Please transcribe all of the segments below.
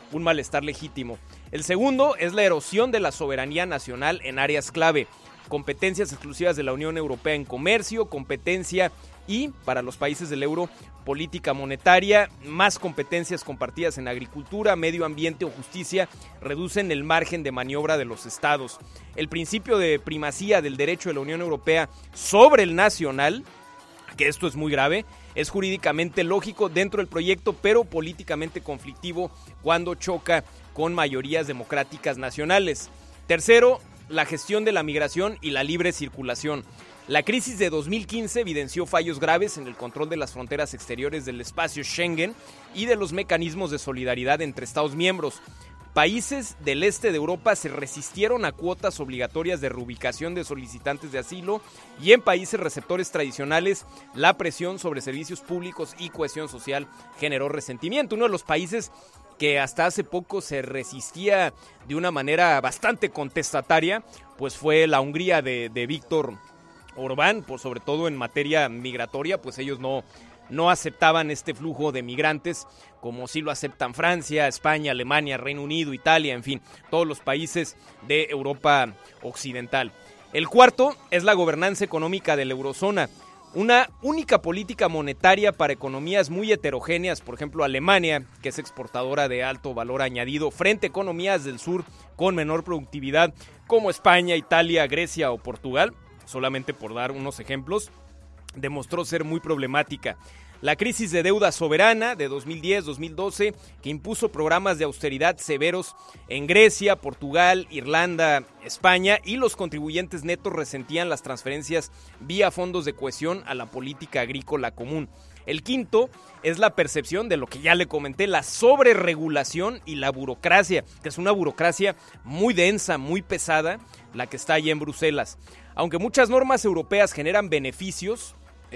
un malestar legítimo. El segundo es la erosión de la soberanía nacional en áreas clave, competencias exclusivas de la Unión Europea en comercio, competencia y, para los países del euro, política monetaria, más competencias compartidas en agricultura, medio ambiente o justicia, reducen el margen de maniobra de los estados. El principio de primacía del derecho de la Unión Europea sobre el nacional, que esto es muy grave, es jurídicamente lógico dentro del proyecto, pero políticamente conflictivo cuando choca con mayorías democráticas nacionales. Tercero, la gestión de la migración y la libre circulación. La crisis de 2015 evidenció fallos graves en el control de las fronteras exteriores del espacio Schengen y de los mecanismos de solidaridad entre Estados miembros. Países del este de Europa se resistieron a cuotas obligatorias de reubicación de solicitantes de asilo y en países receptores tradicionales la presión sobre servicios públicos y cohesión social generó resentimiento. Uno de los países que hasta hace poco se resistía de una manera bastante contestataria, pues fue la Hungría de Víctor Orbán, pues sobre todo en materia migratoria, pues ellos no aceptaban este flujo de migrantes como sí lo aceptan Francia, España, Alemania, Reino Unido, Italia, en fin, todos los países de Europa Occidental. El cuarto es la gobernanza económica de la eurozona. Una única política monetaria para economías muy heterogéneas, por ejemplo Alemania, que es exportadora de alto valor añadido, frente a economías del sur con menor productividad, como España, Italia, Grecia o Portugal, solamente por dar unos ejemplos, demostró ser muy problemática. La crisis de deuda soberana de 2010-2012, que impuso programas de austeridad severos en Grecia, Portugal, Irlanda, España, y los contribuyentes netos resentían las transferencias vía fondos de cohesión a la política agrícola común. El quinto es la percepción de lo que ya le comenté, la sobreregulación y la burocracia, que es una burocracia muy densa, muy pesada, la que está allá en Bruselas. Aunque muchas normas europeas generan beneficios,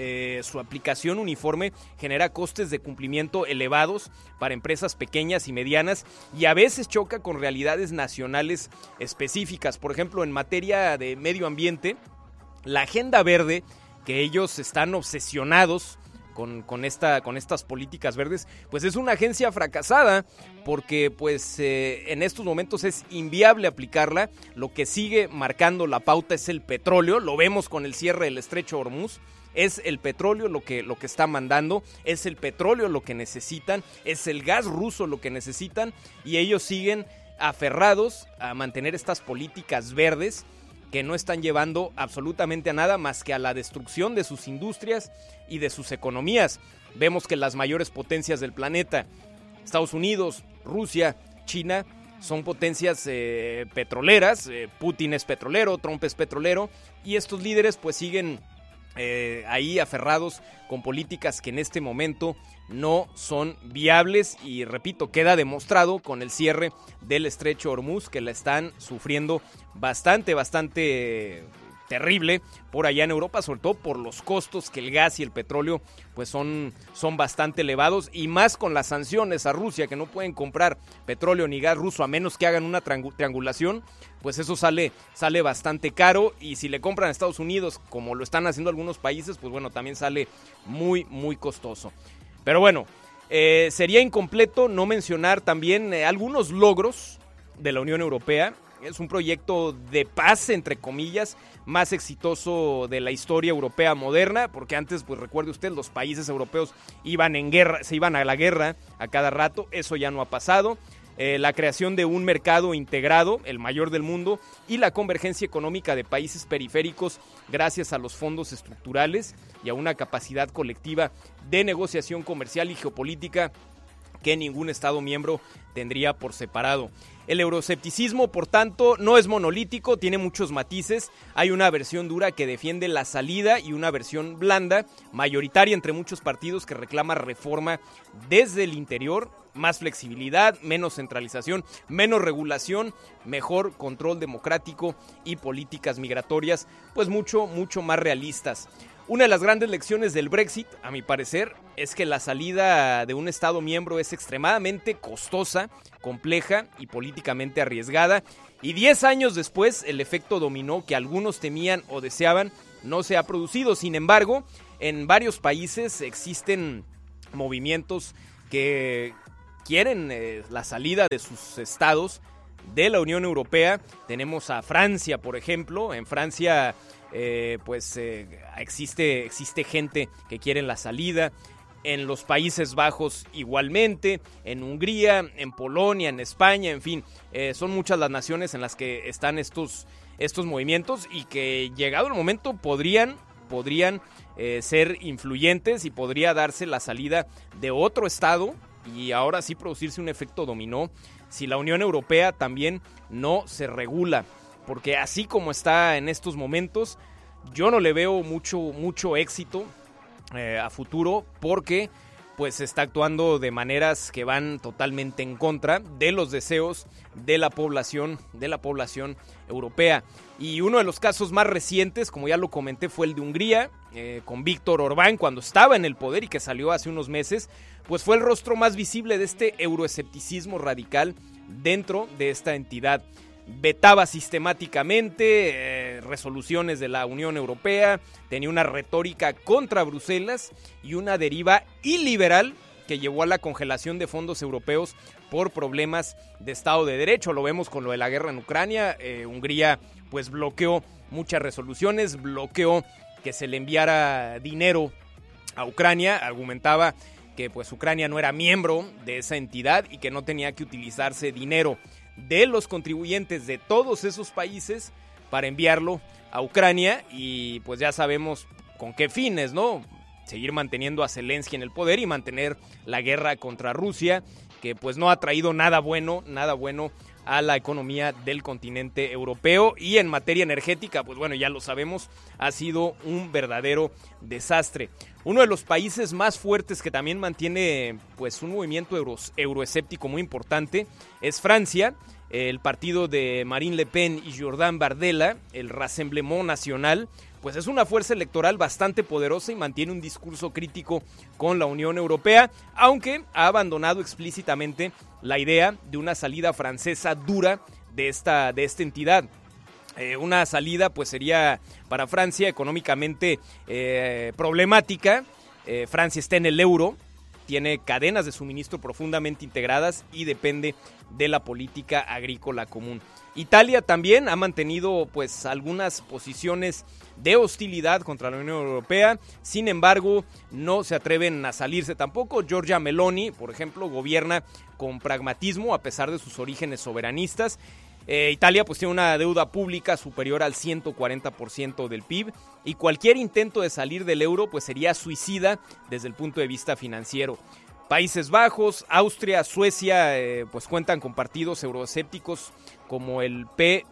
su aplicación uniforme genera costes de cumplimiento elevados para empresas pequeñas y medianas y a veces choca con realidades nacionales específicas. Por ejemplo, en materia de medio ambiente, la agenda verde, que ellos están obsesionados con estas políticas verdes, pues es una agencia fracasada porque pues en estos momentos es inviable aplicarla. Lo que sigue marcando la pauta es el petróleo, lo vemos con el cierre del estrecho de Hormuz. Es el petróleo lo que está mandando, es el petróleo lo que necesitan, es el gas ruso lo que necesitan y ellos siguen aferrados a mantener estas políticas verdes que no están llevando absolutamente a nada más que a la destrucción de sus industrias y de sus economías. Vemos que las mayores potencias del planeta, Estados Unidos, Rusia, China, son potencias petroleras. Putin es petrolero, Trump es petrolero y estos líderes pues siguen ahí aferrados con políticas que en este momento no son viables y repito, queda demostrado con el cierre del estrecho de Hormuz que la están sufriendo bastante terrible por allá en Europa, sobre todo por los costos que el gas y el petróleo pues son bastante elevados y más con las sanciones a Rusia que no pueden comprar petróleo ni gas ruso a menos que hagan una triangulación, pues eso sale bastante caro y si le compran a Estados Unidos como lo están haciendo algunos países, pues bueno, también sale muy costoso. Pero bueno, sería incompleto no mencionar también algunos logros de la Unión Europea. Es un proyecto de paz, entre comillas, más exitoso de la historia europea moderna, porque antes, pues recuerde usted, los países europeos se iban a la guerra a cada rato, eso ya no ha pasado. La creación de un mercado integrado, el mayor del mundo, y la convergencia económica de países periféricos gracias a los fondos estructurales y a una capacidad colectiva de negociación comercial y geopolítica que ningún Estado miembro tendría por separado. El euroescepticismo, por tanto, no es monolítico, tiene muchos matices. Hay una versión dura que defiende la salida y una versión blanda, mayoritaria entre muchos partidos, que reclama reforma desde el interior, más flexibilidad, menos centralización, menos regulación, mejor control democrático y políticas migratorias, pues mucho más realistas. Una de las grandes lecciones del Brexit, a mi parecer, es que la salida de un Estado miembro es extremadamente costosa, compleja y políticamente arriesgada. Y 10 años después, el efecto dominó que algunos temían o deseaban no se ha producido. Sin embargo, en varios países existen movimientos que quieren la salida de sus estados de la Unión Europea. Tenemos a Francia, por ejemplo. En Francia existe gente que quiere la salida. En los Países Bajos igualmente, en Hungría, en Polonia, en España, en fin, son muchas las naciones en las que están estos movimientos y que llegado el momento podrían ser influyentes y podría darse la salida de otro estado y ahora sí producirse un efecto dominó si la Unión Europea también no se regula, porque así como está en estos momentos, yo no le veo mucho éxito a futuro, porque pues está actuando de maneras que van totalmente en contra de los deseos de la población europea. Y uno de los casos más recientes, como ya lo comenté, fue el de Hungría, con Víctor Orbán cuando estaba en el poder y que salió hace unos meses, pues fue el rostro más visible de este euroescepticismo radical dentro de esta entidad. Vetaba sistemáticamente resoluciones de la Unión Europea, tenía una retórica contra Bruselas y una deriva iliberal que llevó a la congelación de fondos europeos por problemas de Estado de Derecho. Lo vemos con lo de la guerra en Ucrania. Hungría pues bloqueó muchas resoluciones, bloqueó que se le enviara dinero a Ucrania, argumentaba que pues Ucrania no era miembro de esa entidad y que no tenía que utilizarse dinero de los contribuyentes de todos esos países para enviarlo a Ucrania, y pues ya sabemos con qué fines, ¿no? Seguir manteniendo a Zelensky en el poder y mantener la guerra contra Rusia, que pues no ha traído nada bueno a la economía del continente europeo. Y en materia energética, pues bueno, ya lo sabemos, ha sido un verdadero desastre. Uno de los países más fuertes que también mantiene pues un movimiento euroescéptico muy importante es Francia. El partido de Marine Le Pen y Jordan Bardella, el Rassemblement National, pues es una fuerza electoral bastante poderosa y mantiene un discurso crítico con la Unión Europea, aunque ha abandonado explícitamente la idea de una salida francesa dura de esta entidad. Una salida pues sería para Francia económicamente problemática. Francia está en el euro, tiene cadenas de suministro profundamente integradas y depende de la política agrícola común. Italia también ha mantenido pues algunas posiciones de hostilidad contra la Unión Europea, sin embargo no se atreven a salirse tampoco. Giorgia Meloni, por ejemplo, gobierna con pragmatismo a pesar de sus orígenes soberanistas. Italia pues tiene una deuda pública superior al 140% del PIB y cualquier intento de salir del euro pues sería suicida desde el punto de vista financiero. Países Bajos, Austria, Suecia pues cuentan con partidos euroescépticos como el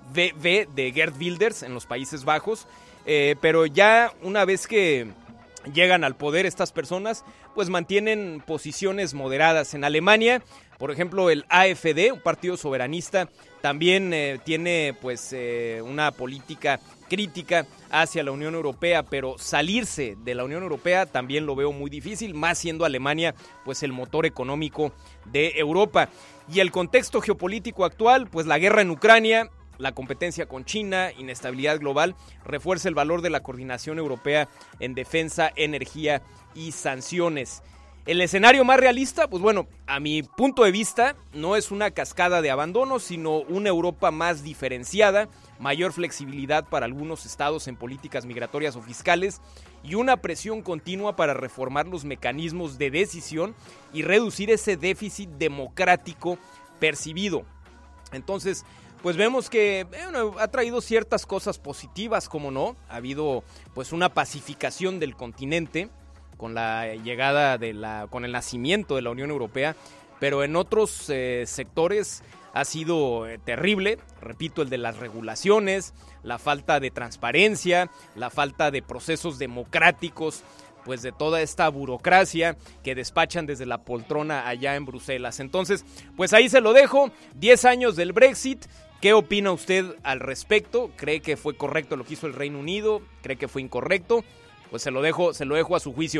PVV de Geert Wilders en los Países Bajos, pero ya una vez que llegan al poder estas personas pues mantienen posiciones moderadas. En Alemania, por ejemplo, el AfD, un partido soberanista, también tiene pues una política crítica hacia la Unión Europea, pero salirse de la Unión Europea también lo veo muy difícil, más siendo Alemania pues el motor económico de Europa. Y el contexto geopolítico actual, pues la guerra en Ucrania, la competencia con China, inestabilidad global, refuerza el valor de la coordinación europea en defensa, energía y sanciones. El escenario más realista, pues bueno, a mi punto de vista, no es una cascada de abandono, sino una Europa más diferenciada, mayor flexibilidad para algunos estados en políticas migratorias o fiscales y una presión continua para reformar los mecanismos de decisión y reducir ese déficit democrático percibido. Entonces, pues vemos que ha traído ciertas cosas positivas, como no, ha habido pues una pacificación del continente con la llegada con el nacimiento de la Unión Europea, pero en otros sectores ha sido terrible. Repito, el de las regulaciones, la falta de transparencia, la falta de procesos democráticos, pues de toda esta burocracia que despachan desde la poltrona allá en Bruselas. Entonces, pues ahí se lo dejo, 10 años del Brexit. ¿Qué opina usted al respecto? ¿Cree que fue correcto lo que hizo el Reino Unido? ¿Cree que fue incorrecto? Pues se lo dejo a su juicio.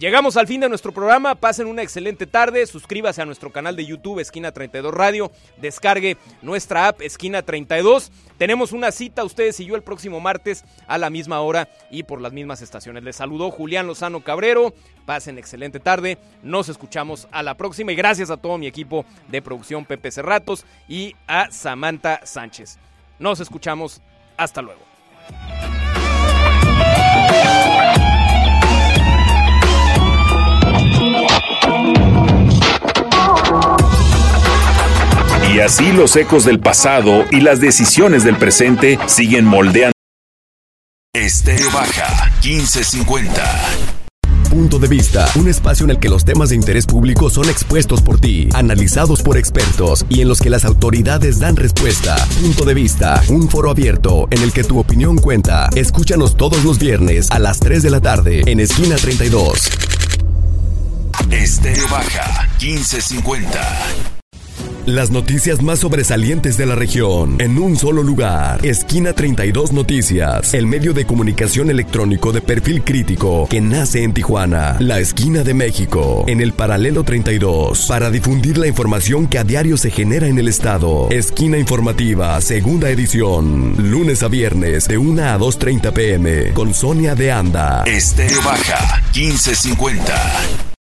Llegamos al fin de nuestro programa, pasen una excelente tarde, suscríbase a nuestro canal de YouTube Esquina 32 Radio, descargue nuestra app Esquina 32, tenemos una cita ustedes y yo el próximo martes a la misma hora y por las mismas estaciones. Les saludó Julián Lozano Cabrero, pasen excelente tarde, nos escuchamos a la próxima y gracias a todo mi equipo de producción Pepe Cerratos y a Samantha Sánchez. Nos escuchamos, hasta luego. Y así los ecos del pasado y las decisiones del presente siguen moldeando. Estéreo Baja 1550. Punto de Vista, un espacio en el que los temas de interés público son expuestos por ti, analizados por expertos y en los que las autoridades dan respuesta. Punto de Vista, un foro abierto en el que tu opinión cuenta. Escúchanos todos los viernes a las 3 de la tarde en Esquina 32. Estéreo Baja 1550. Las noticias más sobresalientes de la región en un solo lugar. Esquina 32 Noticias, el medio de comunicación electrónico de perfil crítico que nace en Tijuana, la esquina de México, en el paralelo 32, para difundir la información que a diario se genera en el estado. Esquina Informativa, segunda edición, lunes a viernes de 1 a 2:30 p.m. con Sonia de Anda. Estéreo Baja 1550.